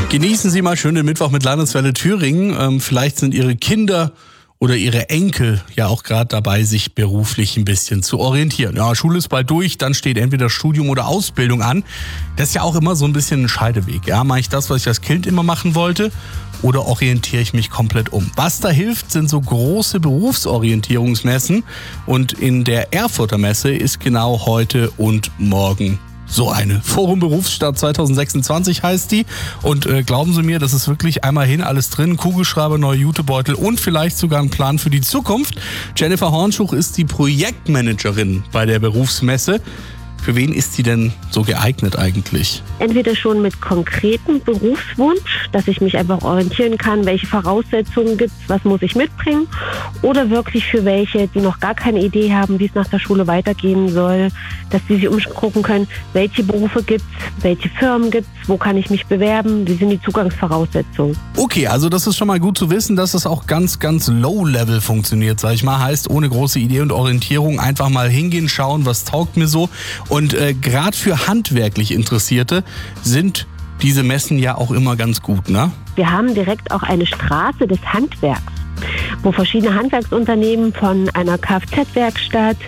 Genießen Sie mal schön den Mittwoch mit Landeswelle Thüringen. Vielleicht sind Ihre Kinder oder Ihre Enkel ja auch gerade dabei, sich beruflich ein bisschen zu orientieren. Ja, Schule ist bald durch, dann steht entweder Studium oder Ausbildung an. Das ist ja auch immer so ein bisschen ein Scheideweg. Ja, mache ich das, was ich als Kind immer machen wollte, oder orientiere ich mich komplett um? Was da hilft, sind so große Berufsorientierungsmessen. Und in der Erfurter Messe ist genau heute und morgen so eine. Forum Berufsstadt 2026 heißt die. Und glauben Sie mir, das ist wirklich einmal hin, alles drin. Kugelschreiber, neue Jutebeutel und vielleicht sogar ein Plan für die Zukunft. Jennifer Hornschuch ist die Projektmanagerin bei der Berufsmesse. Für wen ist sie denn so geeignet eigentlich? Entweder schon mit konkretem Berufswunsch, dass ich mich einfach orientieren kann, welche Voraussetzungen gibt es, was muss ich mitbringen, oder wirklich für welche, die noch gar keine Idee haben, wie es nach der Schule weitergehen soll, dass sie sich umgucken können, welche Berufe gibt es, welche Firmen gibt es, wo kann ich mich bewerben, wie sind die Zugangsvoraussetzungen. Okay, also das ist schon mal gut zu wissen, dass es auch ganz, ganz low-level funktioniert, sag ich mal. Heißt, ohne große Idee und Orientierung einfach mal hingehen, schauen, was taugt mir so. Und gerade für handwerklich Interessierte sind diese Messen ja auch immer ganz gut, ne? Wir haben direkt auch eine Straße des Handwerks, wo verschiedene Handwerksunternehmen von einer Kfz-Werkstatt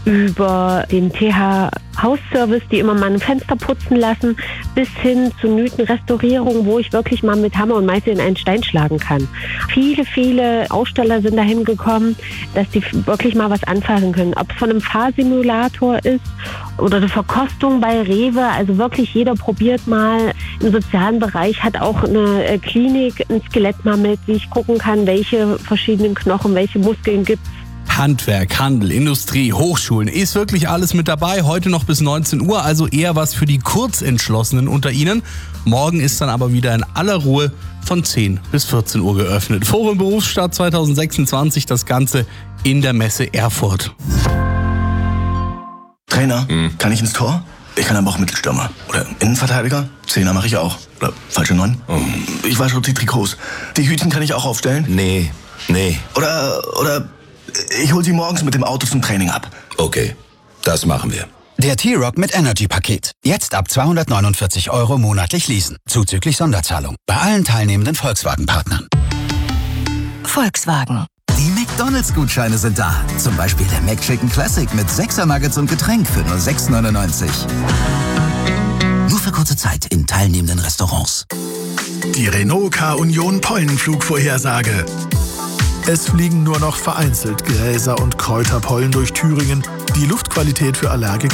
über den TH-Hausservice, die immer mal ein Fenster putzen lassen, bis hin zu Nütenrestaurierung, wo ich wirklich mal mit Hammer und Meißel in einen Stein schlagen kann. Viele, viele Aussteller sind dahin gekommen, dass die wirklich mal was anfassen können. Ob es von einem Fahrsimulator ist oder eine Verkostung bei Rewe, also wirklich jeder probiert mal. Im sozialen Bereich hat auch eine Klinik ein Skelett mal mit, wie ich gucken kann, welche verschiedenen Knochen, welche Muskeln gibt es. Handwerk, Handel, Industrie, Hochschulen, ist wirklich alles mit dabei. Heute noch bis 19 Uhr, also eher was für die Kurzentschlossenen unter Ihnen. Morgen ist dann aber wieder in aller Ruhe von 10 bis 14 Uhr geöffnet. Forum Berufsstadt 2026, das Ganze in der Messe Erfurt. Trainer, kann ich ins Tor? Ich kann aber auch Mittelstürmer. Oder Innenverteidiger? Zehner mache ich auch. Oder falsche 9? Ich wasche die Trikots. Die Hütchen kann ich auch aufstellen? Nee. Oder ich hol sie morgens mit dem Auto zum Training ab. Okay, das machen wir. Der T-Rock mit Energy-Paket. Jetzt ab 249 € monatlich leasen. Zuzüglich Sonderzahlung. Bei allen teilnehmenden Volkswagen-Partnern. Volkswagen. Die McDonalds-Gutscheine sind da. Zum Beispiel der McChicken Classic mit 6er Nuggets und Getränk für nur 6,99 €. Nur für kurze Zeit in teilnehmenden Restaurants. Die Renault K-Union Pollenflugvorhersage. Es fliegen nur noch vereinzelt Gräser und Kräuterpollen durch Thüringen. Die Luftqualität für Allergiker